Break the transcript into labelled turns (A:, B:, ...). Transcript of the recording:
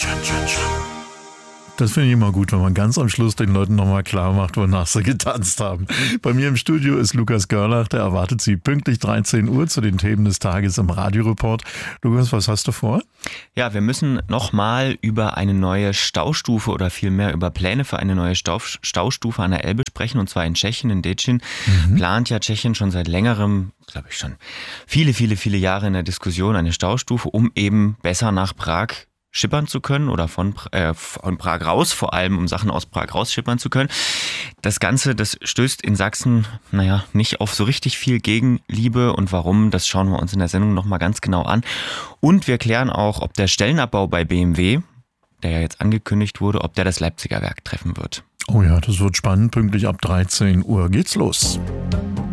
A: Das finde ich immer gut, wenn man ganz am Schluss den Leuten nochmal klar macht, wonach sie getanzt haben. Bei mir im Studio ist Lukas Görlach, der erwartet Sie pünktlich 13 Uhr zu den Themen des Tages im Radioreport. Lukas, was hast du vor?
B: Ja, wir müssen nochmal über eine neue Staustufe oder vielmehr über Pläne für eine neue Staustufe an der Elbe sprechen, und zwar in Tschechien, in Děčín. Plant ja Tschechien schon seit längerem, glaube ich schon viele Jahre in der Diskussion, eine Staustufe, um eben besser nach Prag schippern zu können oder von Prag raus, vor allem um Sachen aus Prag raus schippern zu können. Das Ganze, das stößt in Sachsen, nicht auf so richtig viel Gegenliebe, und warum, das schauen wir uns in der Sendung nochmal ganz genau an. Und wir klären auch, ob der Stellenabbau bei BMW, der ja jetzt angekündigt wurde, ob der das Leipziger Werk treffen wird.
A: Oh ja, das wird spannend. Pünktlich ab 13 Uhr geht's los.